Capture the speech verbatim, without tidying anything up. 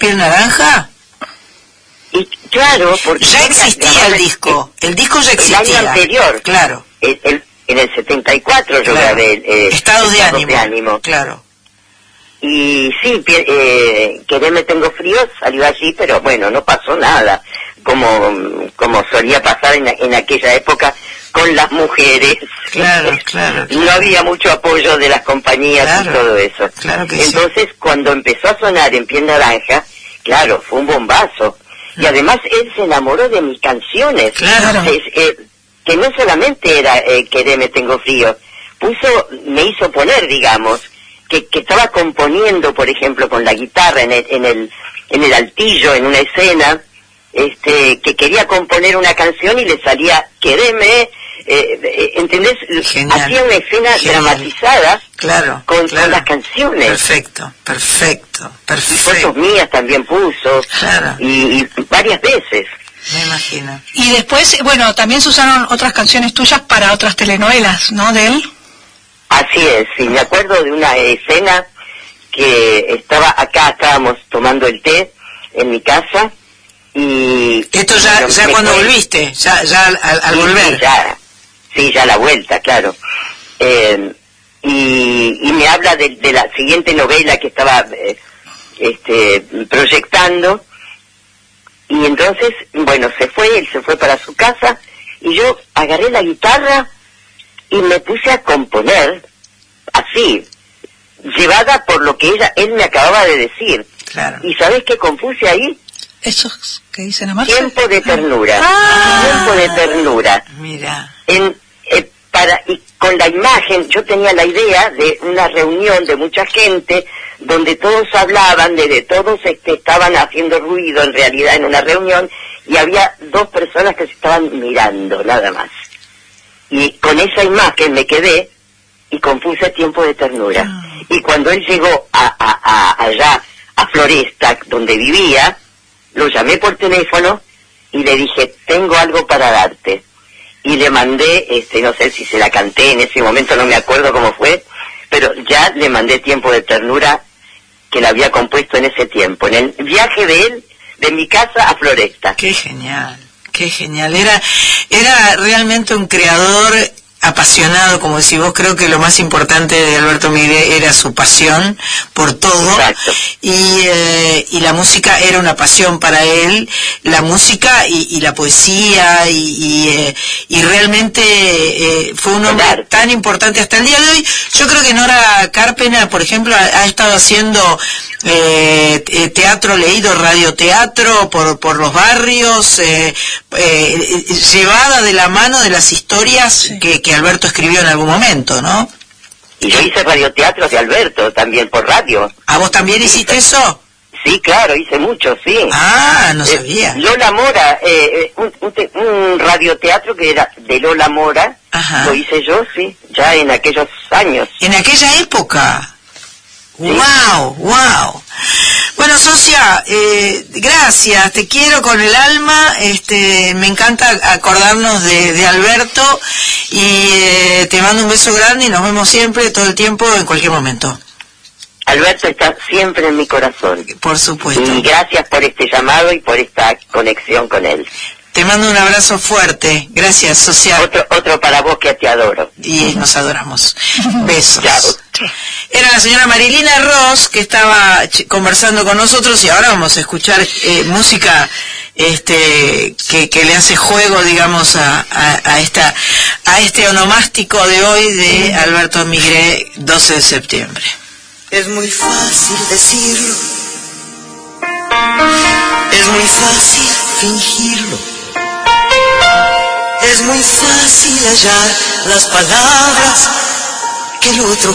¿Piel naranja? Y claro, porque ya existía el disco, el, el disco ya existía. El año anterior. Claro. El, el, en el setenta y cuatro yo claro. grabé eh, Estado de Estado ánimo. de ánimo. Claro. Y sí, eh, Quereme tengo frío salió allí, pero bueno, no pasó nada, como como solía pasar en, en aquella época con las mujeres. Claro, claro, claro. No había mucho apoyo de las compañías claro, y todo eso. Claro que Entonces, sí. cuando empezó a sonar en Piel Naranja, claro, fue un bombazo. Y además él se enamoró de mis canciones. Claro. Es, eh, que no solamente era eh, Quereme tengo frío, puso, me hizo poner, digamos, que, que estaba componiendo, por ejemplo, con la guitarra en el, en el, en el altillo, en una escena, este, que quería componer una canción y le salía Quereme, eh, ¿entendés? Genial. Hacía una escena Genial. dramatizada claro, con, claro. con las canciones. Perfecto, perfecto, perfecto. Y fotos mías también puso, claro. y, y varias veces. Me imagino. Y después, bueno, también se usaron otras canciones tuyas para otras telenovelas, ¿no? De él. Así es, sí, me acuerdo de una escena que estaba acá, estábamos tomando el té en mi casa, y... Esto ya, ya me cuando fue, volviste, ya, ya al, al sí, volver. Sí, ya, sí, ya la vuelta, claro. Eh, y, y me habla de, de la siguiente novela que estaba eh, este, proyectando, y entonces, bueno, se fue, él se fue para su casa, y yo agarré la guitarra y me puse a componer, así, llevada por lo que ella, él me acababa de decir. Claro. ¿Y sabés qué compuse ahí? Esos que dicen amarse. Tiempo de ternura. Ah. Tiempo de ternura. Mira. En, eh, para, y con la imagen, yo tenía la idea de una reunión de mucha gente, donde todos hablaban, de, de todos este, estaban haciendo ruido en realidad en una reunión, y había dos personas que se estaban mirando, nada más. Y con esa imagen me quedé y compuse Tiempo de ternura. Ah. Y cuando él llegó a, a, a, allá, a Floresta, donde vivía, lo llamé por teléfono y le dije, tengo algo para darte. Y le mandé, este, no sé si se la canté en ese momento, no me acuerdo cómo fue, pero ya le mandé Tiempo de ternura, que la había compuesto en ese tiempo, en el viaje de él, de mi casa a Floresta. Qué genial, qué genial. Era, era realmente un creador apasionado, como decís vos. Creo que lo más importante de Alberto Migré era su pasión por todo. Exacto. Y, eh, y la música era una pasión para él, la música y, y la poesía, y, y, eh, y realmente eh, fue un hombre Claro. tan importante hasta el día de hoy. Yo creo que Nora Carpena, por ejemplo, ha, ha estado haciendo eh, teatro leído, radioteatro por, por los barrios, eh, eh, llevada de la mano de las historias sí. que, que Alberto escribió en algún momento, ¿no? Y yo hice radioteatro de Alberto, también por radio. ¿A vos también hiciste eso? Sí, claro, hice mucho, sí. Ah, no eh, sabía. Lola Mora, eh, un, un, te, un radioteatro que era de Lola Mora, Ajá. Lo hice yo, sí, ya en aquellos años. En aquella época. Sí. Wow, wow. Bueno, socia, eh, gracias, te quiero con el alma, este, me encanta acordarnos de, de Alberto, y eh, te mando un beso grande y nos vemos siempre, todo el tiempo, en cualquier momento. Alberto está siempre en mi corazón. Por supuesto. Y gracias por este llamado y por esta conexión con él. Te mando un abrazo fuerte, gracias, socia. Otro, otro para vos, que te adoro. Y nos adoramos. Besos. Chao. Era la señora Marilina Ross, que estaba conversando con nosotros, y ahora vamos a escuchar eh, música este que, que le hace juego, digamos, a, a, a esta a este onomástico de hoy de Alberto Migré, doce de septiembre. Es muy fácil decirlo, es muy fácil fingirlo, es muy fácil hallar las palabras que el otro